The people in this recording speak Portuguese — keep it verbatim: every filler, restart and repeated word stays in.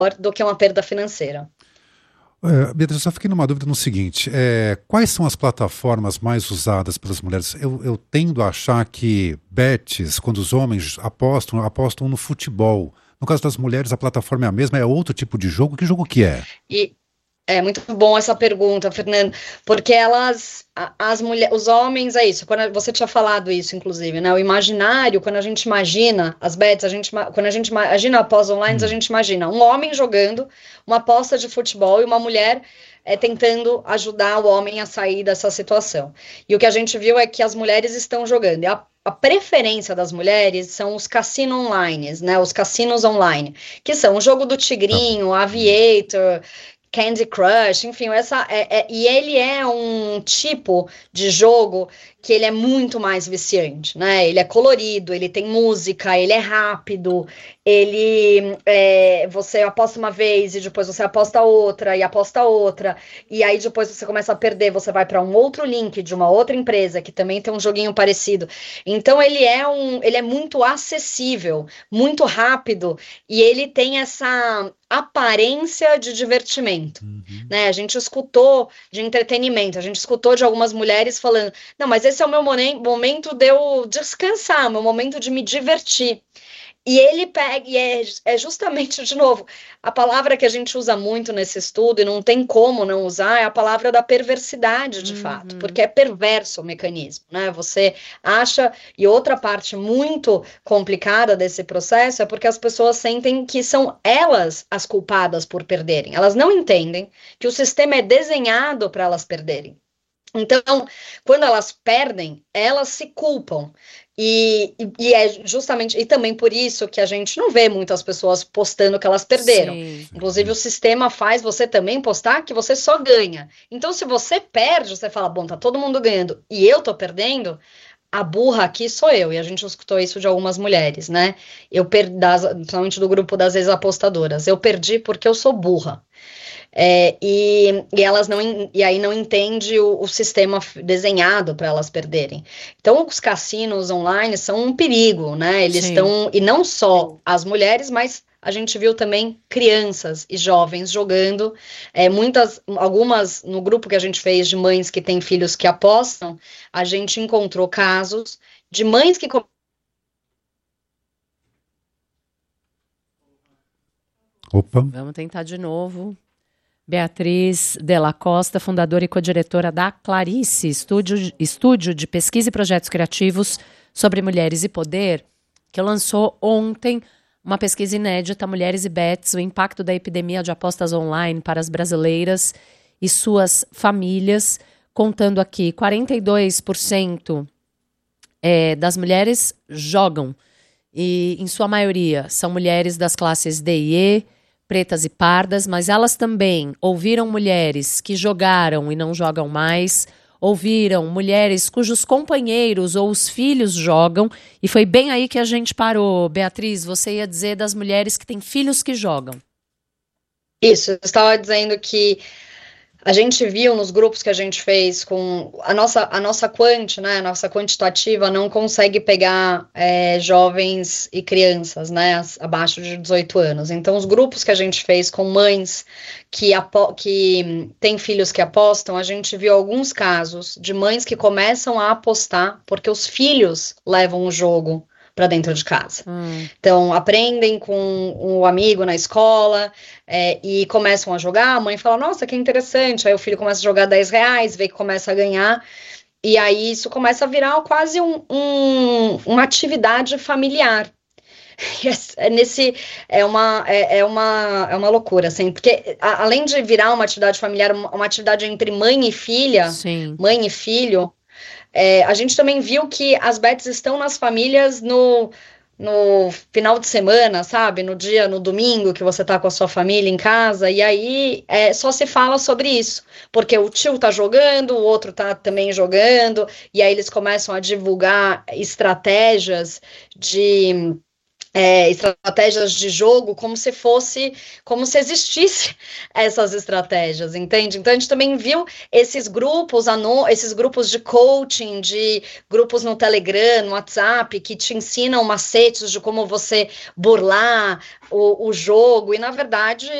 do que uma perda financeira. É, Beatriz, eu só fiquei numa dúvida no seguinte, é, quais são as plataformas mais usadas pelas mulheres? Eu, eu tendo a achar que bets, quando os homens apostam, apostam no futebol. No caso das mulheres, a plataforma é a mesma, é outro tipo de jogo? Que jogo que é? E é muito bom essa pergunta, Fernando, porque elas, a- as mulheres, os homens, é isso, quando a- você tinha falado isso, inclusive, né? O imaginário, quando a gente imagina as bets, a gente, ima- quando a gente imagina após online, a Hum, gente imagina um homem jogando uma aposta de futebol e uma mulher é, tentando ajudar o homem a sair dessa situação. E o que a gente viu é que as mulheres estão jogando. E a, a preferência das mulheres são os cassinos online, né? Os cassinos online, que são o jogo do tá bom. tigrinho, Hum. Aviator, Candy Crush, enfim, essa é, é- e ele é um tipo de jogo que ele é muito mais viciante, né? Ele é colorido, ele tem música, ele é rápido, ele é, você aposta uma vez e depois você aposta outra e aposta outra, e aí depois você começa a perder, você vai para um outro link de uma outra empresa que também tem um joguinho parecido. Então ele é um, ele é muito acessível, muito rápido e ele tem essa aparência de divertimento, Uhum. né? A gente escutou de entretenimento, a gente escutou de algumas mulheres falando, não, mas esse é o meu momento de eu descansar, meu momento de me divertir. E ele pega, e é, é justamente, de novo, a palavra que a gente usa muito nesse estudo, e não tem como não usar, é a palavra da perversidade, de fato, Uhum. porque é perverso o mecanismo, né? Você acha, e outra parte muito complicada desse processo é porque as pessoas sentem que são elas as culpadas por perderem. Elas não entendem que o sistema é desenhado para elas perderem. Então, quando elas perdem, elas se culpam. E, e, e é justamente, e também por isso que a gente não vê muitas pessoas postando que elas perderam. Sim. Inclusive, o Sim. sistema faz você também postar que você só ganha. Então, se você perde, você fala, bom, tá todo mundo ganhando e eu tô perdendo, a burra aqui sou eu. E a gente escutou isso de algumas mulheres, né? Eu perdi, das- principalmente do grupo das ex-apostadoras. Eu perdi porque eu sou burra. É, e, e elas não e aí não entende o, o sistema desenhado para elas perderem. Então os cassinos online são um perigo, né? Eles Sim. estão e não só as mulheres, mas a gente viu também crianças e jovens jogando. É, muitas, algumas no grupo que a gente fez de mães que têm filhos que apostam, a gente encontrou casos de mães que Opa. Vamos tentar de novo. Beatriz Della Costa, fundadora e co-diretora da Clarice, estúdio, estúdio de pesquisa e projetos criativos sobre mulheres e poder, que lançou ontem uma pesquisa inédita, Mulheres e Bets, o impacto da epidemia de apostas online para as brasileiras e suas famílias, contando aqui quarenta e dois por cento é, das mulheres jogam, e em sua maioria são mulheres das classes D e E, pretas e pardas, mas elas também ouviram mulheres que jogaram e não jogam mais, ouviram mulheres cujos companheiros ou os filhos jogam, e foi bem aí que a gente parou. Beatriz, você ia dizer das mulheres que têm filhos que jogam. isso, eu estava dizendo que a gente viu nos grupos que a gente fez com a nossa, a nossa quant, né, a nossa quantitativa não consegue pegar é, jovens e crianças, né, as- abaixo de dezoito anos. Então, os grupos que a gente fez com mães que, apo- que têm filhos que apostam, a gente viu alguns casos de mães que começam a apostar porque os filhos levam o jogo para dentro de casa. Hum, Então, aprendem com o amigo na escola, é, e começam a jogar. A mãe fala: Nossa, que interessante. Aí o filho começa a jogar dez reais, vê que começa a ganhar. E aí isso começa a virar quase um, um- uma atividade familiar. E é, é nesse, é uma, é, é uma, é uma loucura, assim, porque a- além de virar uma atividade familiar, uma, uma atividade entre mãe e filha, sim. mãe e filho, é, a gente também viu que as bets estão nas famílias no, no final de semana, sabe? No dia, no domingo, que você tá com a sua família em casa, e aí é, só se fala sobre isso, porque o tio tá jogando, o outro tá também jogando, e aí eles começam a divulgar estratégias de É, estratégias de jogo como se fosse, como se existisse essas estratégias, entende? Então a gente também viu esses grupos, esses grupos de coaching, de grupos no Telegram, no WhatsApp, que te ensinam macetes de como você burlar o, o jogo, e na verdade